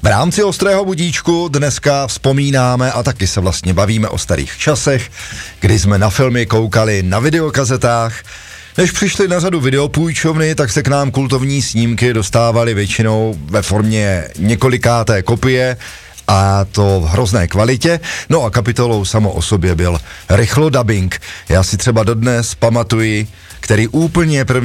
V rámci Ostrého budíčku dneska vzpomínáme a taky se vlastně bavíme o starých časech, kdy jsme na filmy koukali na videokazetách. Než přišly na řadu videopůjčovny, tak se k nám kultovní snímky dostávaly většinou ve formě několikáté kopie, a to v hrozné kvalitě. No a kapitolou samo o sobě byl rychlodubbing. Já si třeba dodnes pamatuji, který úplně první